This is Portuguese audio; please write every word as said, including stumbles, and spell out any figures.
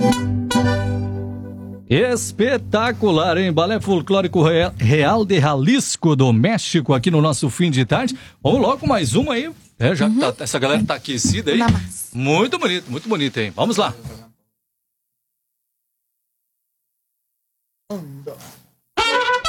Espetacular, hein? Balé Folclórico Real de Jalisco do México aqui no nosso fim de tarde. Vamos logo com mais uma aí, é, já uhum. que tá, essa galera tá aquecida aí. Muito bonito, muito bonito, hein? Vamos lá. Um, dois.